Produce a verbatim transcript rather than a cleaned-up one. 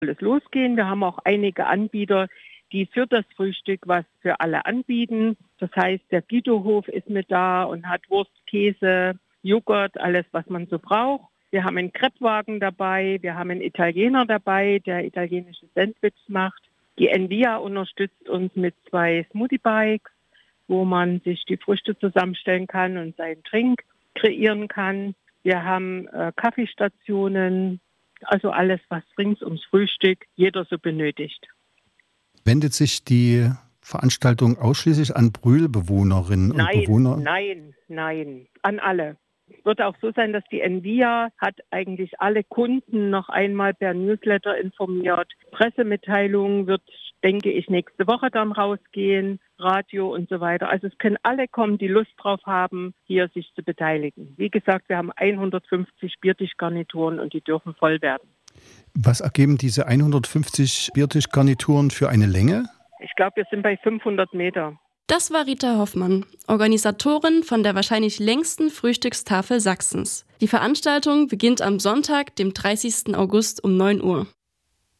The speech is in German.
alles losgehen. Wir haben auch einige Anbieter, die für das Frühstück was für alle anbieten. Das heißt, der Guido-Hof ist mit da und hat Wurst, Käse, Joghurt, alles, was man so braucht. Wir haben einen Crepewagen dabei, wir haben einen Italiener dabei, der italienische Sandwich macht. Die Envia unterstützt uns mit zwei Smoothie-Bikes, wo man sich die Früchte zusammenstellen kann und seinen Drink kreieren kann. Wir haben äh, Kaffeestationen, also alles, was rings ums Frühstück jeder so benötigt. Wendet sich die Veranstaltung ausschließlich an Brühl-Bewohnerinnen und Nein, Bewohner? Nein, nein, an alle. Es wird auch so sein, dass die Envia hat eigentlich alle Kunden noch einmal per Newsletter informiert. Pressemitteilung wird, denke ich, nächste Woche dann rausgehen, Radio und so weiter. Also es können alle kommen, die Lust drauf haben, hier sich zu beteiligen. Wie gesagt, wir haben hundertfünfzig Biertischgarnituren und die dürfen voll werden. Was ergeben diese hundertfünfzig Biertischgarnituren für eine Länge? Ich glaube, wir sind bei fünfhundert Meter. Das war Rita Hoffmann, Organisatorin von der wahrscheinlich längsten Frühstückstafel Sachsens. Die Veranstaltung beginnt am Sonntag, dem dreißigsten August um neun Uhr.